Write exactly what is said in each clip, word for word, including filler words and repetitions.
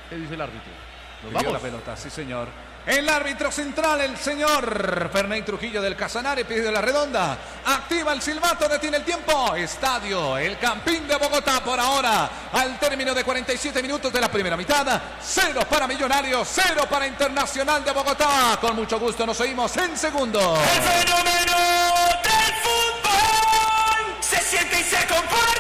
¿Qué dice el árbitro? Nos vamos. La pelota, sí señor. El árbitro central, el señor Ferney Trujillo del Casanare, pide la redonda. Activa el silbato, detiene el tiempo. Estadio El Campín de Bogotá por ahora. Al término de cuarenta y siete minutos de la primera mitad. Cero para Millonarios, cero para Internacional de Bogotá. Con mucho gusto nos oímos en segundo. El fenómeno del fútbol se siente y se comparte.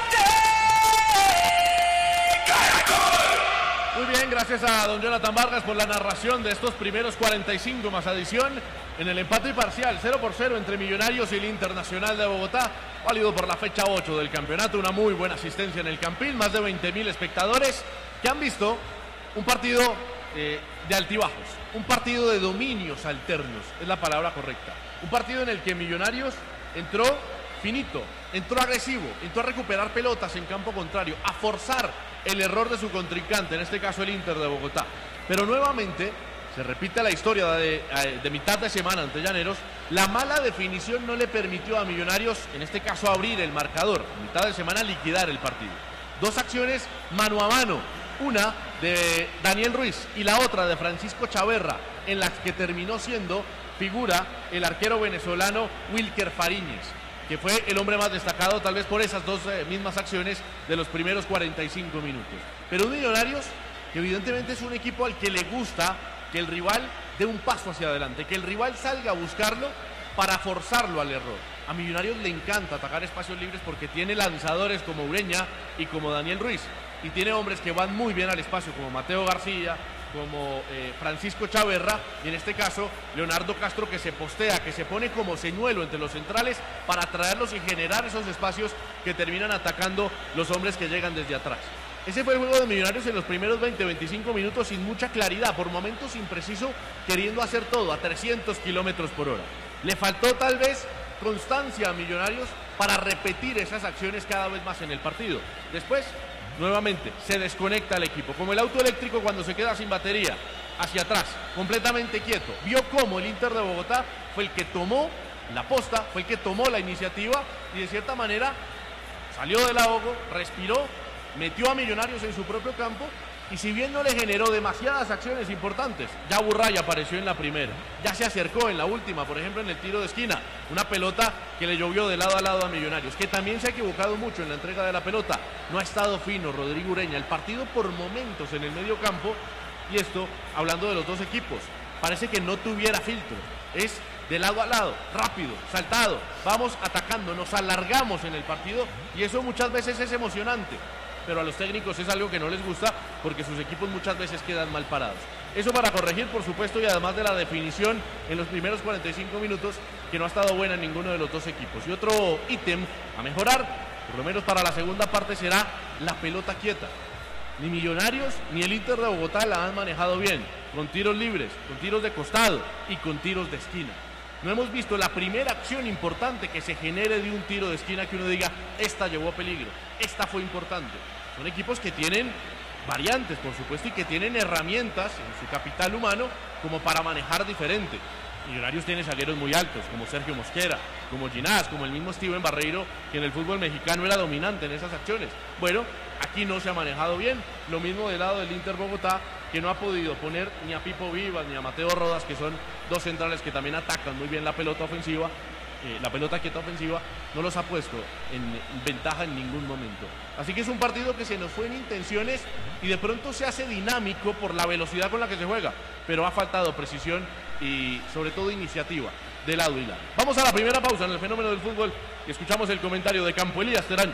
Muy bien, gracias a don Jonathan Vargas por la narración de estos primeros cuarenta y cinco más adición en el empate parcial cero por cero entre Millonarios y el Internacional de Bogotá, válido por la fecha ocho del campeonato. Una muy buena asistencia en el Campín, más de veinte mil espectadores que han visto un partido eh, de altibajos, un partido de dominios alternos, es la palabra correcta. Un partido en el que Millonarios entró finito, entró agresivo, entró a recuperar pelotas en campo contrario, a forzar el error de su contrincante, en este caso el Inter de Bogotá. Pero nuevamente se repite la historia de, de mitad de semana ante Llaneros. La mala definición no le permitió a Millonarios, en este caso, abrir el marcador. A mitad de semana liquidar el partido. Dos acciones mano a mano. Una de Daniel Ruiz y la otra de Francisco Chaverra, en las que terminó siendo figura el arquero venezolano Wilker Fariñez, que fue el hombre más destacado tal vez por esas dos eh, mismas acciones de los primeros cuarenta y cinco minutos. Pero un Millonarios que evidentemente es un equipo al que le gusta que el rival dé un paso hacia adelante, que el rival salga a buscarlo para forzarlo al error. A Millonarios le encanta atacar espacios libres porque tiene lanzadores como Ureña y como Daniel Ruiz, y tiene hombres que van muy bien al espacio como Mateo García, como eh, Francisco Chaverra, y en este caso Leonardo Castro, que se postea, que se pone como señuelo entre los centrales para atraerlos y generar esos espacios que terminan atacando los hombres que llegan desde atrás. Ese fue el juego de Millonarios en los primeros veinte a veinticinco minutos, sin mucha claridad, por momentos impreciso, queriendo hacer todo a trescientos kilómetros por hora. Le faltó tal vez constancia a Millonarios para repetir esas acciones cada vez más en el partido. Después, nuevamente, se desconecta el equipo, como el auto eléctrico cuando se queda sin batería, hacia atrás, completamente quieto. Vio cómo el Inter de Bogotá fue el que tomó la posta, fue el que tomó la iniciativa y de cierta manera salió del ahogo, respiró, metió a Millonarios en su propio campo, y si bien no le generó demasiadas acciones importantes, ya Burray apareció en la primera, ya se acercó en la última, por ejemplo en el tiro de esquina, una pelota que le llovió de lado a lado a Millonarios, que también se ha equivocado mucho en la entrega de la pelota. No ha estado fino Rodrigo Ureña, el partido por momentos en el medio campo, y esto hablando de los dos equipos, parece que no tuviera filtro, es de lado a lado, rápido, saltado, vamos atacando, nos alargamos en el partido, y eso muchas veces es emocionante, pero a los técnicos es algo que no les gusta porque sus equipos muchas veces quedan mal parados. Eso para corregir, por supuesto, y además de la definición en los primeros cuarenta y cinco minutos, que no ha estado buena en ninguno de los dos equipos. Y otro ítem a mejorar, por lo menos para la segunda parte, será la pelota quieta. Ni Millonarios ni el Inter de Bogotá la han manejado bien, con tiros libres, con tiros de costado y con tiros de esquina. No hemos visto la primera acción importante que se genere de un tiro de esquina que uno diga, esta llevó a peligro, esta fue importante. Son equipos que tienen variantes, por supuesto, y que tienen herramientas en su capital humano como para manejar diferente. Millonarios tiene zagueros muy altos, como Sergio Mosquera, como Ginás, como el mismo Steven Barreiro, que en el fútbol mexicano era dominante en esas acciones. Bueno, aquí no se ha manejado bien. Lo mismo del lado del Inter Bogotá, que no ha podido poner ni a Pipo Vivas ni a Mateo Rodas, que son dos centrales que también atacan muy bien la pelota ofensiva, eh, la pelota quieta ofensiva, no los ha puesto en ventaja en ningún momento. Así que es un partido que se nos fue en intenciones y de pronto se hace dinámico por la velocidad con la que se juega, pero ha faltado precisión y sobre todo iniciativa de lado y lado. Vamos a la primera pausa en el fenómeno del fútbol y escuchamos el comentario de Campo Elías Teraño.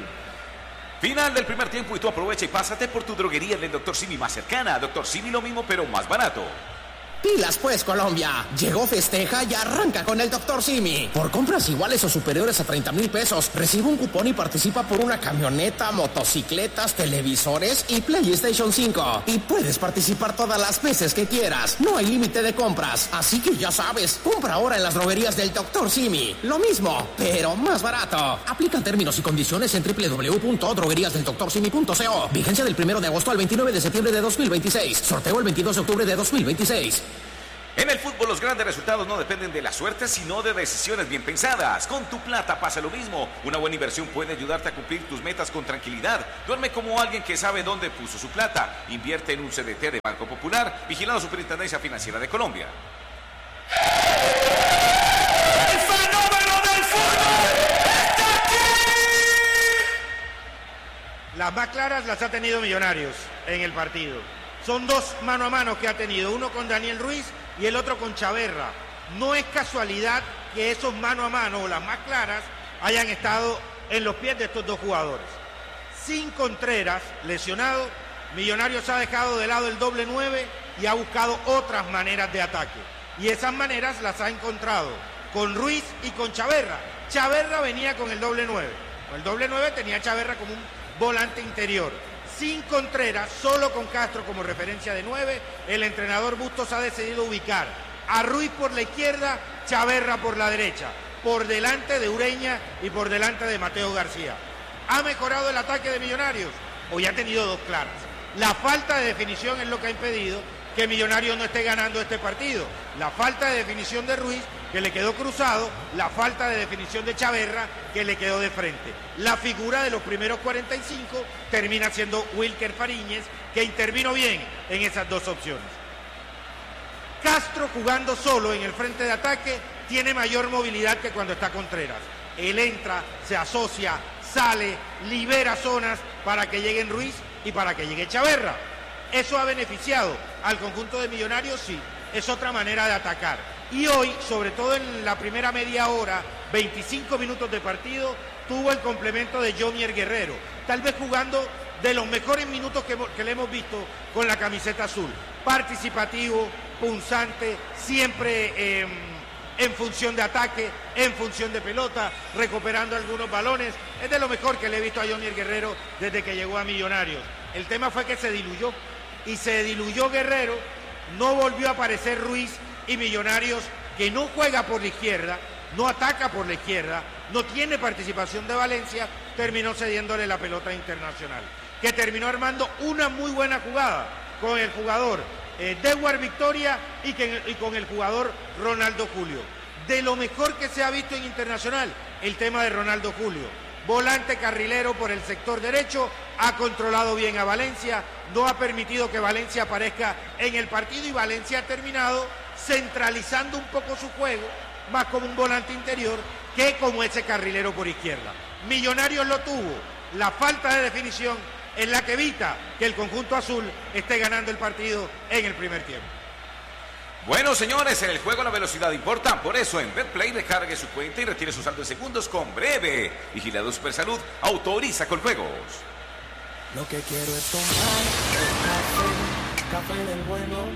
Final del primer tiempo y tú aprovecha y pásate por tu droguería del doctor Simi más cercana. doctor Simi lo mismo pero más barato. Pilas pues, Colombia. Llegó Festeja y arranca con el doctor Simi. Por compras iguales o superiores a treinta mil pesos, recibe un cupón y participa por una camioneta, motocicletas, televisores y PlayStation cinco. Y puedes participar todas las veces que quieras. No hay límite de compras. Así que ya sabes, compra ahora en las droguerías del doctor Simi. Lo mismo, pero más barato. Aplican términos y condiciones en doble u doble u doble u punto droguerías del doctor simi punto co. Vigencia del primero de agosto al veintinueve de septiembre de dos mil veintiséis. Sorteo el veintidós de octubre de dos mil veintiséis. En el fútbol los grandes resultados no dependen de la suerte, sino de decisiones bien pensadas. Con tu plata pasa lo mismo. Una buena inversión puede ayudarte a cumplir tus metas con tranquilidad. Duerme como alguien que sabe dónde puso su plata. Invierte en un C D T de Banco Popular, vigilado Superintendencia Financiera de Colombia. ¡El fenómeno del fútbol está aquí! Las más claras las ha tenido Millonarios en el partido. Son dos mano a mano que ha tenido, uno con Daniel Ruiz y el otro con Chaverra. No es casualidad que esos mano a mano, o las más claras, hayan estado en los pies de estos dos jugadores. Sin Contreras, lesionado, Millonarios ha dejado de lado el doble nueve y ha buscado otras maneras de ataque. Y esas maneras las ha encontrado con Ruiz y con Chaverra. Chaverra venía con el doble nueve. Con el doble nueve tenía Chaverra como un volante interior. Sin Contreras, solo con Castro como referencia de nueve, el entrenador Bustos ha decidido ubicar a Ruiz por la izquierda, Chaverra por la derecha, por delante de Ureña y por delante de Mateo García. ¿Ha mejorado el ataque de Millonarios? Hoy ha tenido dos claras. La falta de definición es lo que ha impedido que Millonarios no esté ganando este partido. La falta de definición de Ruiz, que le quedó cruzado, la falta de definición de Chaverra, que le quedó de frente. La figura de los primeros cuarenta y cinco termina siendo Wilker Fariñez, que intervino bien en esas dos opciones. Castro, jugando solo en el frente de ataque, tiene mayor movilidad que cuando está Contreras. Él entra, se asocia, sale, libera zonas para que lleguen Ruiz y para que llegue Chaverra. ¿Eso ha beneficiado al conjunto de Millonarios? Sí, es otra manera de atacar. Y hoy, sobre todo en la primera media hora, veinticinco minutos de partido, tuvo el complemento de Jomier Guerrero, tal vez jugando de los mejores minutos que, que le hemos visto con la camiseta azul. Participativo, punzante, siempre eh, en función de ataque, en función de pelota, recuperando algunos balones. Es de lo mejor que le he visto a Jomier Guerrero desde que llegó a Millonarios. El tema fue que se diluyó, y se diluyó Guerrero, no volvió a aparecer Ruiz, y Millonarios, que no juega por la izquierda, no ataca por la izquierda, no tiene participación de Valencia, terminó cediéndole la pelota Internacional, que terminó armando una muy buena jugada con el jugador eh, Dewar Victoria y, que, y con el jugador Ronaldo Julio. De lo mejor que se ha visto en Internacional, el tema de Ronaldo Julio. Volante carrilero por el sector derecho, ha controlado bien a Valencia, no ha permitido que Valencia aparezca en el partido, y Valencia ha terminado centralizando un poco su juego, más como un volante interior que como ese carrilero por izquierda. Millonarios lo tuvo, la falta de definición es la que evita que el conjunto azul esté ganando el partido en el primer tiempo. Bueno, señores, en el juego la velocidad importa. Por eso en Betplay recargue su cuenta y retire su saldo en segundos con Breve. Vigilado Supersalud, autoriza con juegos. Lo que quiero es tomar café, café del bueno.